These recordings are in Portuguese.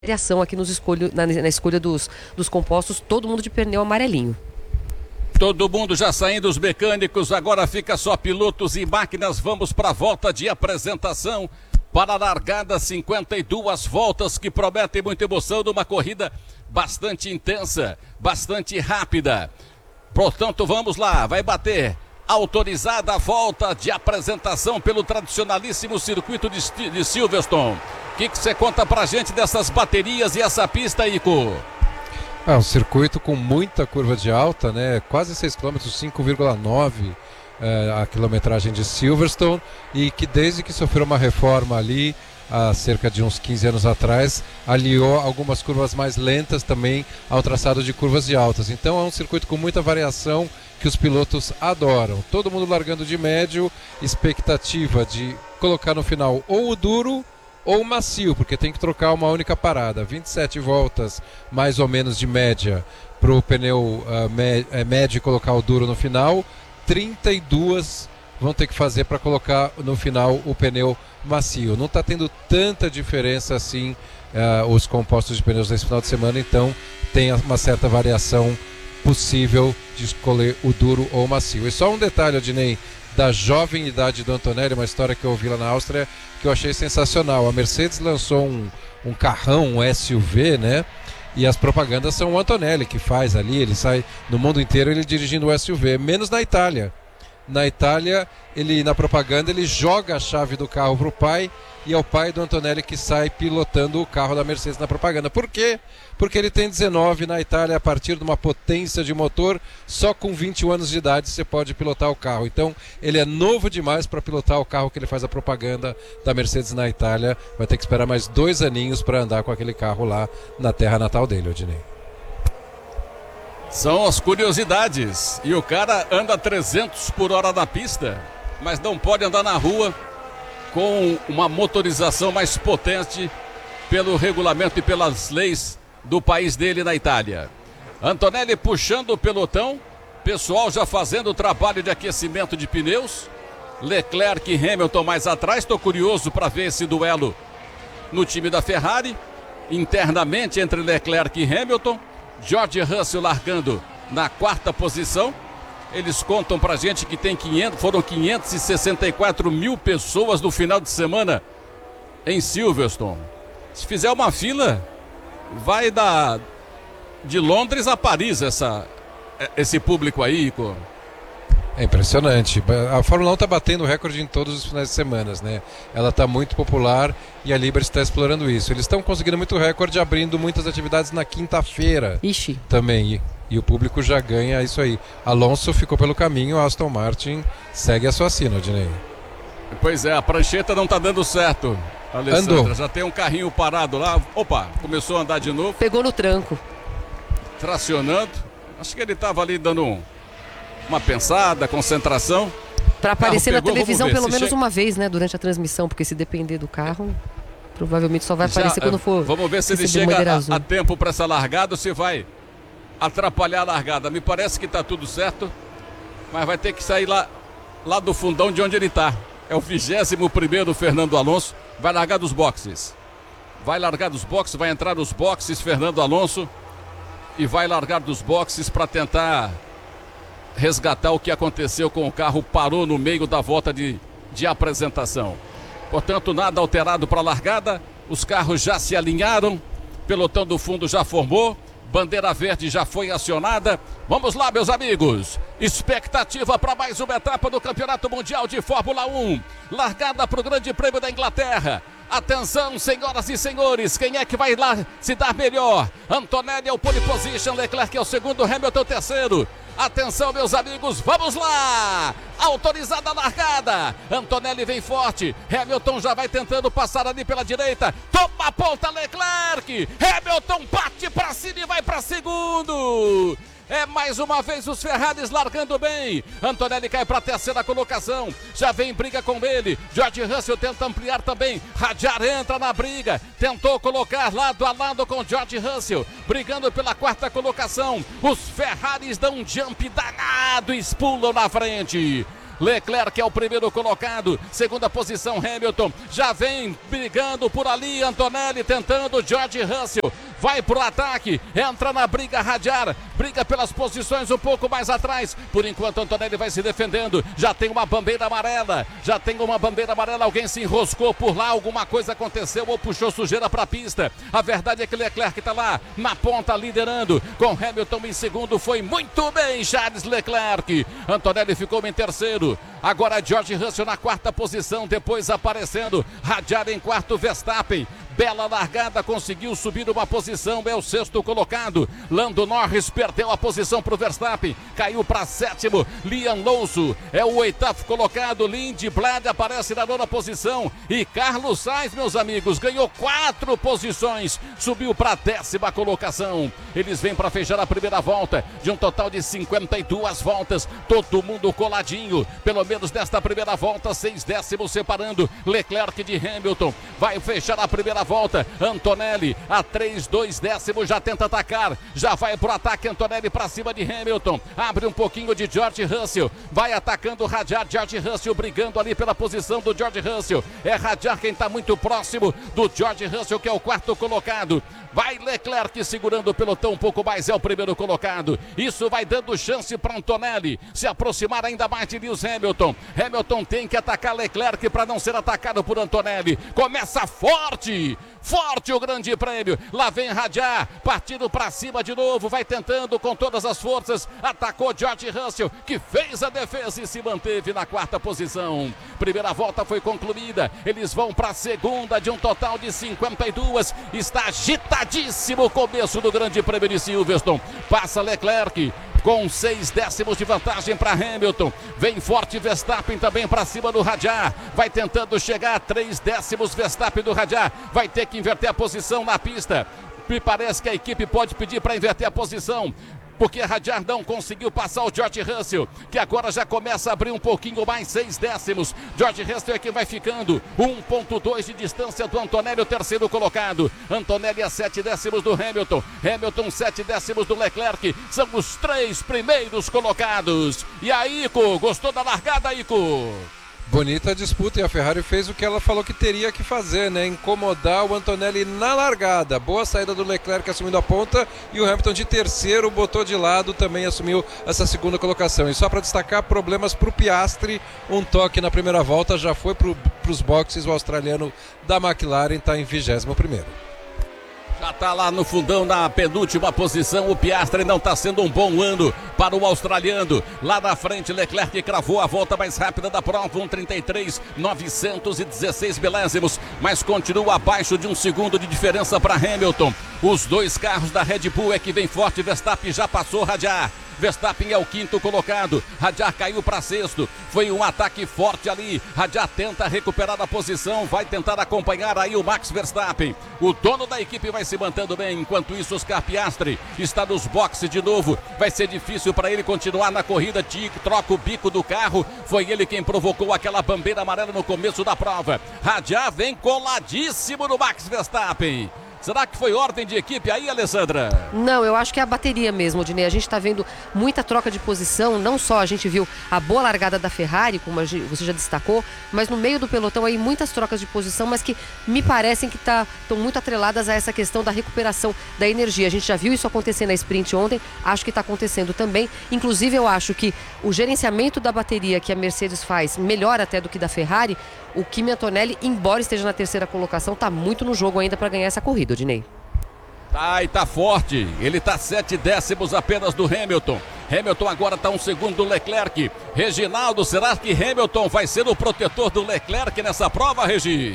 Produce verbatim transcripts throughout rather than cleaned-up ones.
variação aqui nos escolho, na, na escolha dos, dos compostos, todo mundo de pneu amarelinho. Todo mundo já saindo, os mecânicos, agora fica só pilotos e máquinas. Vamos para a volta de apresentação. Para a largada, cinquenta e duas voltas que prometem muita emoção numa corrida bastante intensa, bastante rápida. Portanto, vamos lá, vai bater. Autorizada a volta de apresentação pelo tradicionalíssimo circuito de, de Silverstone. O que você conta pra gente dessas baterias e essa pista, Ico? É um circuito com muita curva de alta, né? Quase seis quilômetros, cinco vírgula nove é, a quilometragem de Silverstone, e que desde que sofreu uma reforma ali, há cerca de uns quinze anos atrás, aliou algumas curvas mais lentas também ao traçado de curvas de altas. Então é um circuito com muita variação que os pilotos adoram. Todo mundo largando de médio, expectativa de colocar no final ou o duro ou macio, porque tem que trocar uma única parada. vinte e sete voltas mais ou menos de média para o pneu uh, me, é, médio colocar o duro no final. trinta e duas vão ter que fazer para colocar no final o pneu macio. Não está tendo tanta diferença assim uh, os compostos de pneus nesse final de semana, então tem uma certa variação possível de escolher o duro ou o macio. E só um detalhe, Odinei, da jovem idade do Antonelli, uma história que eu ouvi lá na Áustria que eu achei sensacional. A Mercedes lançou um, um carrão, um S U V, né? E as propagandas são o Antonelli que faz ali, ele sai no mundo inteiro ele dirigindo o S U V, menos na Itália. Na Itália, ele na propaganda ele joga a chave do carro para o pai, e é o pai do Antonelli que sai pilotando o carro da Mercedes na propaganda. Por quê? Porque ele tem dezenove, na Itália, a partir de uma potência de motor, só com vinte e um anos de idade você pode pilotar o carro. Então ele é novo demais para pilotar o carro que ele faz a propaganda da Mercedes na Itália. Vai ter que esperar mais dois aninhos para andar com aquele carro lá na terra natal dele, Odinei. São as curiosidades. E o cara anda trezentos por hora na pista, mas não pode andar na rua com uma motorização mais potente pelo regulamento e pelas leis do país dele na Itália. Antonelli puxando o pelotão, pessoal já fazendo o trabalho de aquecimento de pneus. Leclerc e Hamilton mais atrás. Estou curioso para ver esse duelo no time da Ferrari, internamente entre Leclerc e Hamilton. George Russell largando na quarta posição. Eles contam pra gente que tem quinhentos, foram quinhentos e sessenta e quatro mil pessoas no final de semana em Silverstone. Se fizer uma fila, vai da, de Londres a Paris essa, esse público aí, Ico. É impressionante. A Fórmula um está batendo recorde em todos os finais de semana, né? Ela está muito popular e a Liberty está explorando isso. Eles estão conseguindo muito recorde, abrindo muitas atividades na quinta-feira. Ixi. Também. E, e o público já ganha isso aí. Alonso ficou pelo caminho, Aston Martin segue a sua sina, Odinei. Pois é, a prancheta não está dando certo, Alessandra. Andou. Já tem um carrinho parado lá. Opa, começou a andar de novo. Pegou no tranco. Tracionando. Acho que ele estava ali dando um... uma pensada, concentração. Para aparecer pegou, na televisão pelo menos chega... uma vez, né? Durante a transmissão, porque se depender do carro, provavelmente só vai Já, aparecer quando for. Vamos ver se ele chega a, a tempo para essa largada ou se vai atrapalhar a largada. Me parece que está tudo certo, mas vai ter que sair lá, lá do fundão de onde ele está. É o vigésimo primeiro Fernando Alonso. Vai largar dos boxes. Vai largar dos boxes, vai entrar nos boxes Fernando Alonso. E vai largar dos boxes para tentar resgatar o que aconteceu com o carro, parou no meio da volta de, de apresentação. Portanto, nada alterado para a largada, os carros já se alinharam, pelotão do fundo já formou, bandeira verde já foi acionada. Vamos lá, meus amigos, expectativa para mais uma etapa do Campeonato Mundial de Fórmula um, largada para o Grande Prêmio da Inglaterra. Atenção, senhoras e senhores, quem é que vai lá se dar melhor? Antonelli é o pole position, Leclerc é o segundo, Hamilton é o terceiro. Atenção, meus amigos, vamos lá! Autorizada a largada. Antonelli vem forte. Hamilton já vai tentando passar ali pela direita. Toma a ponta, Leclerc. Hamilton bate pra cima e vai pra segundo. É mais uma vez os Ferraris largando bem. Antonelli cai para a terceira colocação. Já vem briga com ele. George Russell tenta ampliar também. Hadjar entra na briga. Tentou colocar lado a lado com George Russell. Brigando pela quarta colocação. Os Ferraris dão um jump danado. Pulam na frente. Leclerc é o primeiro colocado, segunda posição Hamilton, já vem brigando por ali, Antonelli tentando, George Russell vai pro ataque, entra na briga Hadjar, briga pelas posições um pouco mais atrás, por enquanto Antonelli vai se defendendo, já tem uma bandeira amarela, já tem uma bandeira amarela, alguém se enroscou por lá, alguma coisa aconteceu ou puxou sujeira pra pista, a verdade é que Leclerc tá lá, na ponta liderando, com Hamilton em segundo, foi muito bem Charles Leclerc, Antonelli ficou em terceiro, agora George Russell na quarta posição, depois aparecendo, Hadjar em quarto, Verstappen, bela largada, conseguiu subir uma posição, é o sexto colocado, Lando Norris perdeu a posição para o Verstappen, caiu para sétimo, Liam Lawson é o oitavo colocado, Lindblad aparece na nona posição e Carlos Sainz, meus amigos, ganhou quatro posições, subiu para a décima colocação, eles vêm para fechar a primeira volta, de um total de cinquenta e duas voltas, todo mundo coladinho, pelo menos nesta primeira volta, seis décimos separando Leclerc de Hamilton, vai fechar a primeira volta, Antonelli a três, dois décimos, já tenta atacar, já vai pro ataque Antonelli para cima de Hamilton, abre um pouquinho de George Russell, vai atacando o Hadjar, George Russell brigando ali pela posição do George Russell, é Hadjar quem está muito próximo do George Russell, que é o quarto colocado, vai Leclerc segurando o pelotão um pouco mais, é o primeiro colocado, isso vai dando chance para Antonelli se aproximar ainda mais de Lewis Hamilton, Hamilton tem que atacar Leclerc para não ser atacado por Antonelli, começa forte, forte o grande prêmio, lá vem Hadjar, partindo para cima de novo, vai tentando com todas as forças, atacou George Russell, que fez a defesa e se manteve na quarta posição, primeira volta foi concluída, eles vão para a segunda de um total de cinquenta e duas, está agitadíssimo o começo do grande prêmio de Silverstone, passa Leclerc, com seis décimos de vantagem para Hamilton, vem forte Verstappen também para cima do Hadjar, vai tentando chegar a três décimos Verstappen do Hadjar, vai ter que inverter a posição na pista, me parece que a equipe pode pedir para inverter a posição, porque Hadjar não conseguiu passar o George Russell, que agora já começa a abrir um pouquinho mais, seis décimos, George Russell é quem vai ficando, um ponto dois de distância do Antonelli, o terceiro colocado, Antonelli a sete décimos do Hamilton, Hamilton sete décimos do Leclerc, são os três primeiros colocados, e aí Ico, gostou da largada Ico? Bonita disputa e a Ferrari fez o que ela falou que teria que fazer, né? Incomodar o Antonelli na largada. Boa saída do Leclerc assumindo a ponta e o Hamilton de terceiro botou de lado, também assumiu essa segunda colocação. E só para destacar, problemas para o Piastri, um toque na primeira volta, já foi para os boxes, o australiano da McLaren está em vigésimo primeiro. Já está lá no fundão, na penúltima posição, o Piastri não está sendo um bom ano para o australiano. Lá na frente, Leclerc cravou a volta mais rápida da prova, um trinta e três, novecentos e dezesseis milésimos, mas continua abaixo de um segundo de diferença para Hamilton. Os dois carros da Red Bull é que vem forte, Verstappen já passou Hadjar. Verstappen é o quinto colocado, Hadjar caiu para sexto, foi um ataque forte ali, Hadjar tenta recuperar a posição, vai tentar acompanhar aí o Max Verstappen, o dono da equipe vai se mantendo bem, enquanto isso Oscar Piastri está nos boxes de novo, vai ser difícil para ele continuar na corrida, troca o bico do carro, foi ele quem provocou aquela bandeira amarela no começo da prova, Hadjar vem coladíssimo no Max Verstappen. Será que foi ordem de equipe aí, Alessandra? Não, eu acho que é a bateria mesmo, Odinei. A gente está vendo muita troca de posição, não só a gente viu a boa largada da Ferrari, como você já destacou, mas no meio do pelotão aí muitas trocas de posição, mas que me parecem que estão tá, muito atreladas a essa questão da recuperação da energia. A gente já viu isso acontecer na sprint ontem, acho que está acontecendo também. Inclusive eu acho que o gerenciamento da bateria que a Mercedes faz, melhor até do que da Ferrari, o Kimi Antonelli, embora esteja na terceira colocação, está muito no jogo ainda para ganhar essa corrida, Odinei. Tá, e tá forte, ele tá sete décimos apenas do Hamilton. Hamilton agora tá um segundo do Leclerc. Reginaldo, será que Hamilton vai ser o protetor do Leclerc nessa prova, Regi?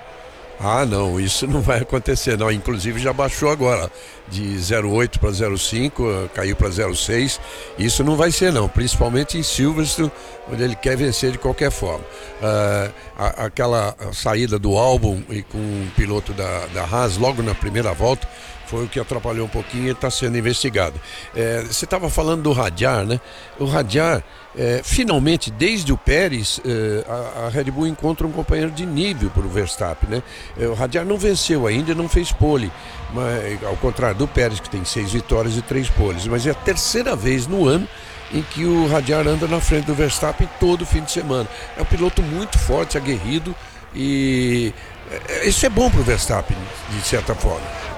Ah, não, isso não vai acontecer, não. Inclusive já baixou agora de zero vírgula oito para zero vírgula cinco, caiu para zero vírgula seis. Isso não vai ser, não, principalmente em Silverstone, onde ele quer vencer de qualquer forma. Ah, a, aquela saída do Albon e com o piloto da, da Haas logo na primeira volta foi o que atrapalhou um pouquinho e está sendo investigado. É, você estava falando do Hadjar, né? O Hadjar, é, finalmente, desde o Pérez, é, a, a Red Bull encontra um companheiro de nível para o Verstappen, né? É, o Hadjar não venceu ainda, não fez pole, mas, ao contrário do Pérez, que tem seis vitórias e três poles, mas é a terceira vez no ano em que o Hadjar anda na frente do Verstappen todo fim de semana. É um piloto muito forte, aguerrido, e isso é bom para o Verstappen, de certa forma.